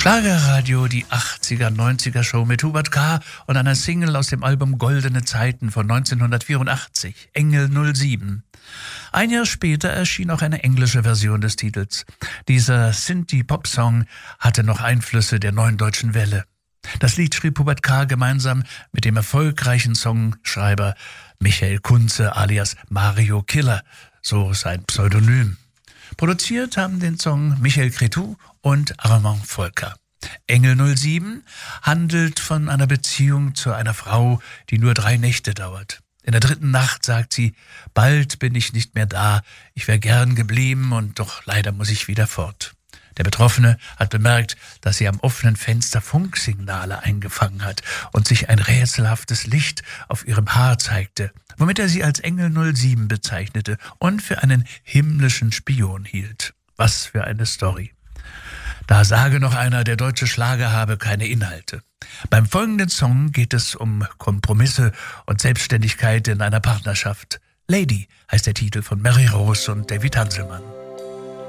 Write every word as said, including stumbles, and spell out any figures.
Schlagerradio, die achtziger, neunziger Show mit Hubert K. und einer Single aus dem Album Goldene Zeiten von neunzehnhundertvierundachtzig, Engel null sieben. Ein Jahr später erschien auch eine englische Version des Titels. Dieser Synthie-Pop-Song hatte noch Einflüsse der neuen deutschen Welle. Das Lied schrieb Hubert K. gemeinsam mit dem erfolgreichen Songschreiber Michael Kunze alias Mario Killer, so sein Pseudonym. Produziert haben den Song Michael Cretu und Armand Volker. Engel null sieben handelt von einer Beziehung zu einer Frau, die nur drei Nächte dauert. In der dritten Nacht sagt sie, bald bin ich nicht mehr da, ich wäre gern geblieben und doch leider muss ich wieder fort. Der Betroffene hat bemerkt, dass sie am offenen Fenster Funksignale eingefangen hat und sich ein rätselhaftes Licht auf ihrem Haar zeigte, womit er sie als Engel null sieben bezeichnete und für einen himmlischen Spion hielt. Was für eine Story. Da sage noch einer, der deutsche Schlager habe keine Inhalte. Beim folgenden Song geht es um Kompromisse und Selbstständigkeit in einer Partnerschaft. Lady heißt der Titel von Mary Rose und David Hanselmann.